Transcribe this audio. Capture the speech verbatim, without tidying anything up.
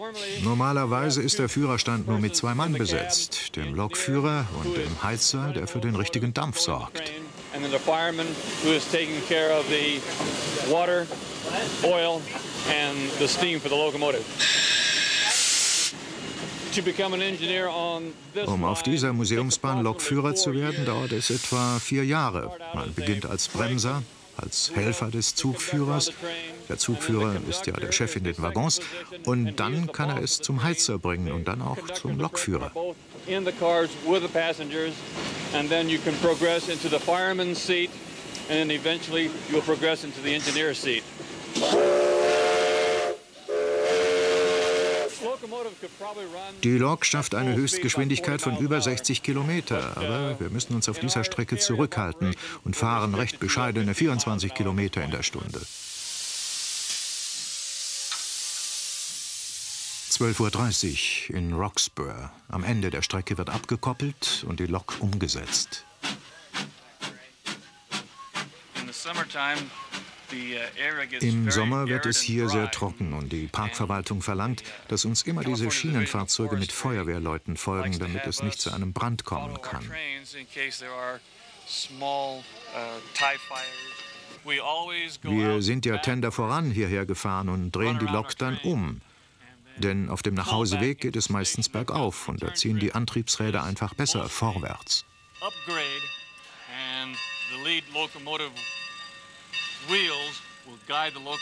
Normalerweise ist der Führerstand nur mit zwei Mann besetzt, dem Lokführer und dem Heizer, der für den richtigen Dampf sorgt. Um auf dieser Museumsbahn Lokführer zu werden, dauert es etwa vier Jahre. Man beginnt als Bremser, als Helfer des Zugführers. Der Zugführer ist ja der Chef in den Waggons. Und dann kann er es zum Heizer bringen und dann auch zum Lokführer. Die Lok schafft eine Höchstgeschwindigkeit von über sechzig Kilometer, aber wir müssen uns auf dieser Strecke zurückhalten und fahren recht bescheidene vierundzwanzig Kilometer in der Stunde. zwölf Uhr dreißig in Roxburgh. Am Ende der Strecke wird abgekoppelt und die Lok umgesetzt. Im Sommer wird es hier sehr trocken und die Parkverwaltung verlangt, dass uns immer diese Schienenfahrzeuge mit Feuerwehrleuten folgen, damit es nicht zu einem Brand kommen kann. Wir sind ja Tender voran hierher gefahren und drehen die Lok dann um. Denn auf dem Nachhauseweg geht es meistens bergauf und da ziehen die Antriebsräder einfach besser vorwärts. Wheels will guide the